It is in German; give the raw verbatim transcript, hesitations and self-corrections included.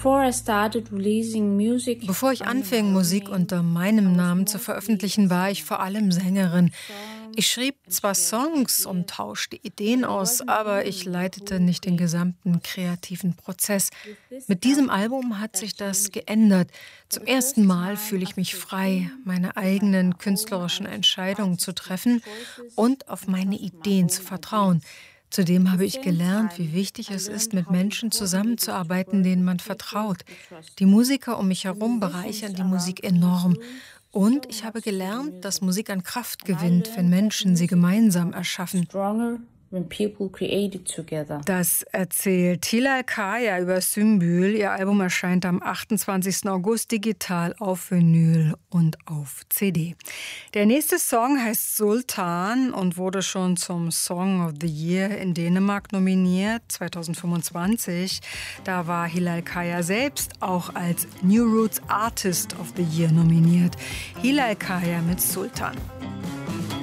Bevor ich anfing, Musik unter meinem Namen zu veröffentlichen, war ich vor allem Sängerin. Ich schrieb zwar Songs und tauschte Ideen aus, aber ich leitete nicht den gesamten kreativen Prozess. Mit diesem Album hat sich das geändert. Zum ersten Mal fühle ich mich frei, meine eigenen künstlerischen Entscheidungen zu treffen und auf meine Ideen zu vertrauen. Zudem habe ich gelernt, wie wichtig es ist, mit Menschen zusammenzuarbeiten, denen man vertraut. Die Musiker um mich herum bereichern die Musik enorm. Und ich habe gelernt, dass Musik an Kraft gewinnt, wenn Menschen sie gemeinsam erschaffen. Das erzählt Hilal Kaya über Sümbül. Ihr Album erscheint am achtundzwanzigsten August digital auf Vinyl und auf C D. Der nächste Song heißt Sultan und wurde schon zum Song of the Year in Dänemark nominiert, zweitausendfünfundzwanzig. Da war Hilal Kaya selbst auch als New Roots Artist of the Year nominiert. Hilal Kaya mit Sultan.